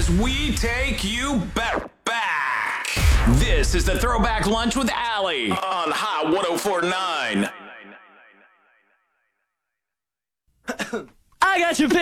as we take you back. This is the Throwback Lunch with Allie on Hot 104.9. I got your